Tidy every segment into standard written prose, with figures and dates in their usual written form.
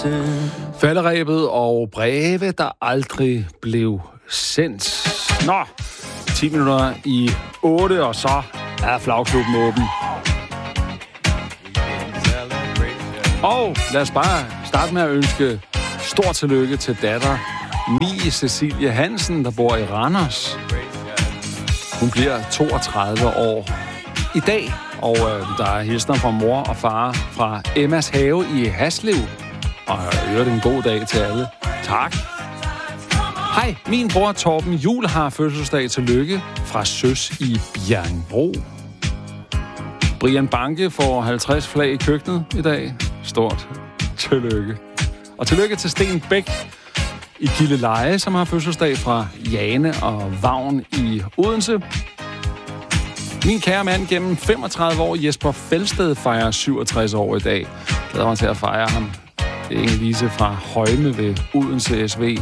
Falderebet og breve, der aldrig blev sendt. Nå, 10 minutter i 8, og så er flagklubben åben. Og lad os bare starte med at ønske stort tillykke til datter Mie Cecilie Hansen, der bor i Randers. Hun bliver 32 år i dag, og der er hilsner fra mor og far fra Emmas Have i Haslev. Og jeg hører det en god dag til alle. Tak. Hej, min bror Torben Juhl har fødselsdag. Tillykke fra Søs i Bjerringbro. Brian Banke får 50 flag i køkkenet i dag. Stort tillykke. Og tillykke til Sten Bæk i Gilleleje, som har fødselsdag, fra Jane og Vagn i Odense. Min kære mand gennem 35 år, Jesper Felsted, fejrer 67 år i dag. Glæder mig til at fejre ham. Det er Inge-Lise fra Højme ved Odense SV.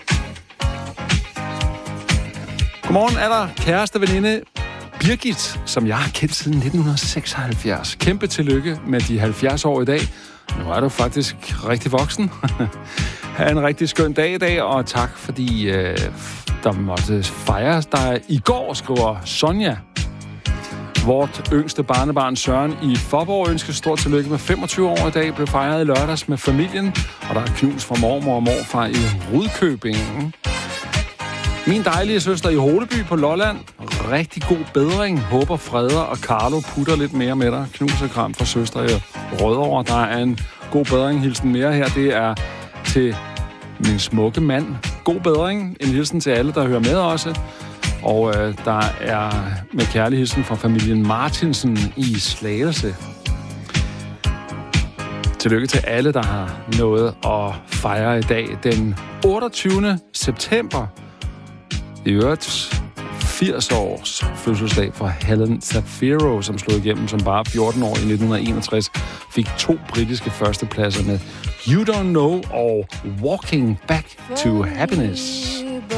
Godmorgen er der kæreste veninde Birgit, som jeg har kendt siden 1976. Kæmpe tillykke med de 70 år i dag. Nu er du faktisk rigtig voksen. Ha' en rigtig skøn dag i dag, og tak fordi der måtte fejres dig i går, skriver Sonja. Vort yngste barnebarn Søren i Fåborg ønsker stort tillykke med 25 år i dag. Blev fejret i lørdags med familien, og der er knus fra mormor og morfar i Rudkøbing. Min dejlige søster i Holeby på Lolland. Rigtig god bedring. Håber Freder og Carlo putter lidt mere med dig. Knus og kram fra søster i Rødovre. Der er en god bedring. Hilsen mere her. Det er til min smukke mand. God bedring. En hilsen til alle, der hører med også. Og der er med kærlig hilsen fra familien Martinsen i Slagelse. Tillykke til alle, der har noget at fejre i dag. Den 28. september. I øvrigt 80 års fødselsdag for Helen Shapiro, som slog igennem som bare 14 år i 1961. Fik 2 britiske førstepladser med You Don't Know og Walking Back to Happiness.